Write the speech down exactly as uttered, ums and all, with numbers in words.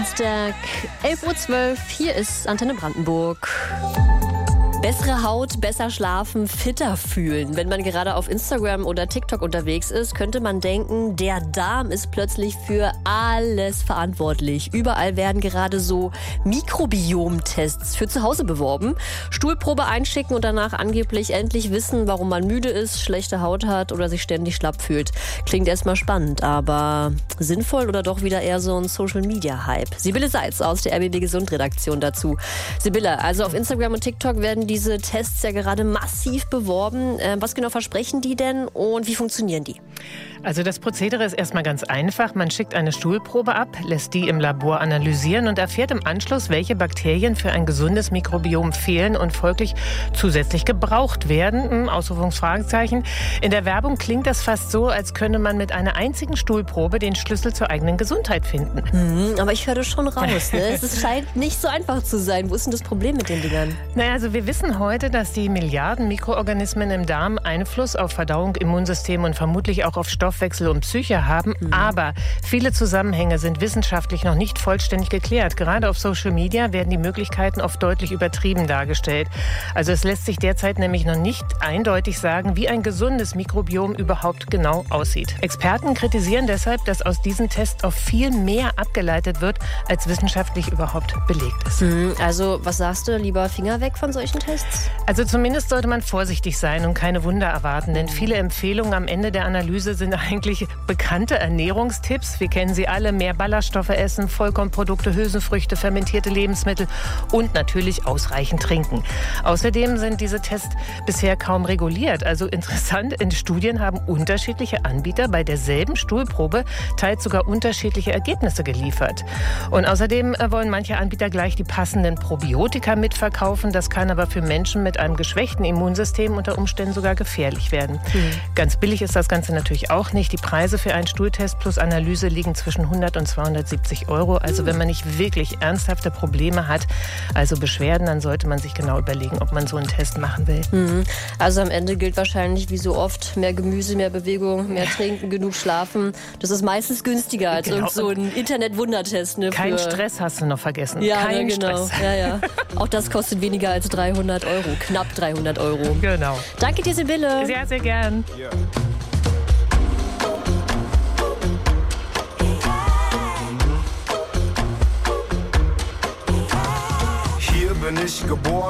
Dienstag, elf Uhr zwölf. Hier ist Antenne Brandenburg. Bessere Haut, besser schlafen, fitter fühlen. Wenn man gerade auf Instagram oder TikTok unterwegs ist, könnte man denken, der Darm ist plötzlich für alles verantwortlich. Überall werden gerade so Mikrobiom-Tests für zu Hause beworben. Stuhlprobe einschicken und danach angeblich endlich wissen, warum man müde ist, schlechte Haut hat oder sich ständig schlapp fühlt. Klingt erstmal spannend, aber sinnvoll oder doch wieder eher so ein Social-Media-Hype? Sibylle Seitz aus der R B B Gesund-Redaktion dazu. Sibylle, also auf Instagram und TikTok werden diese Tests ja gerade massiv beworben. Was genau versprechen die denn und wie funktionieren die? Also das Prozedere ist erstmal ganz einfach. Man schickt eine Stuhlprobe ab, lässt die im Labor analysieren und erfährt im Anschluss, welche Bakterien für ein gesundes Mikrobiom fehlen und folglich zusätzlich gebraucht werden. Hm, Ausrufungsfragezeichen. In der Werbung klingt das fast so, als könne man mit einer einzigen Stuhlprobe den Schlüssel zur eigenen Gesundheit finden. Hm, aber ich höre das schon raus. Ne? Es scheint nicht so einfach zu sein. Wo ist denn das Problem mit den Dingern? Naja, also wir wissen heute, dass die Milliarden Mikroorganismen im Darm Einfluss auf Verdauung, Immunsystem und vermutlich auch auf Stoffwechsel und Psyche haben. Mhm. Aber viele Zusammenhänge sind wissenschaftlich noch nicht vollständig geklärt. Gerade auf Social Media werden die Möglichkeiten oft deutlich übertrieben dargestellt. Also es lässt sich derzeit nämlich noch nicht eindeutig sagen, wie ein gesundes Mikrobiom überhaupt genau aussieht. Experten kritisieren deshalb, dass aus diesen Tests auf viel mehr abgeleitet wird, als wissenschaftlich überhaupt belegt ist. Mhm. Also was sagst du, lieber Finger weg von solchen Tests? Also zumindest sollte man vorsichtig sein und keine Wunder erwarten, denn viele Empfehlungen am Ende der Analyse sind eigentlich bekannte Ernährungstipps. Wir kennen sie alle: mehr Ballaststoffe essen, Vollkornprodukte, Hülsenfrüchte, fermentierte Lebensmittel und natürlich ausreichend trinken. Außerdem sind diese Tests bisher kaum reguliert. Also interessant, in Studien haben unterschiedliche Anbieter bei derselben Stuhlprobe teils sogar unterschiedliche Ergebnisse geliefert. Und außerdem wollen manche Anbieter gleich die passenden Probiotika mitverkaufen. Das kann aber für Menschen mit einem geschwächten Immunsystem unter Umständen sogar gefährlich werden. Mhm. Ganz billig ist das Ganze natürlich auch nicht. Die Preise für einen Stuhltest plus Analyse liegen zwischen hundert und zweihundertsiebzig Euro. Also wenn man nicht wirklich ernsthafte Probleme hat, also Beschwerden, dann sollte man sich genau überlegen, ob man so einen Test machen will. Mhm. Also am Ende gilt wahrscheinlich wie so oft: mehr Gemüse, mehr Bewegung, mehr trinken, genug schlafen. Das ist meistens günstiger als genau. so ein Internet-Wundertest. Ne, Kein Stress hast du noch vergessen. Ja, Kein ne, genau. Stress. Ja, ja. Auch das kostet weniger als dreihundert Euro. Knapp dreihundert Euro. Genau. Danke dir, Sibylle. Sehr, sehr gern. Ja. Hier bin ich geboren.